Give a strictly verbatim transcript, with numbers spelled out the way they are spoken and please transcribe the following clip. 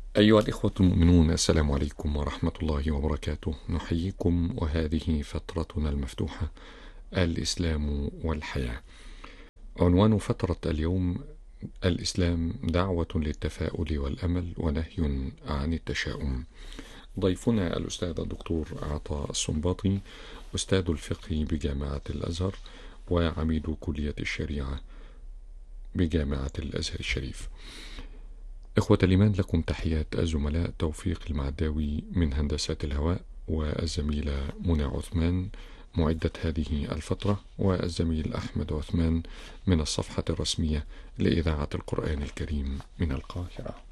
أيها الإخوة المؤمنون، السلام عليكم ورحمة الله وبركاته. نحييكم وهذه فترتنا المفتوحة، الإسلام والحياة. عنوان فترة اليوم: الإسلام دعوة للتفاؤل والأمل ونهي عن التشاؤم. ضيفنا الأستاذ الدكتور عطاء السنباطي، أستاذ الفقه بجامعة الأزهر وعميد كلية الشريعة بجامعة الأزهر الشريف. إخوة الإيمان، لكم تحيات الزملاء توفيق المعداوي من هندسة الهواء، والزميلة منى عثمان معدة هذه الفترة، والزميل أحمد عثمان من الصفحة الرسمية لإذاعة القرآن الكريم من القاهرة.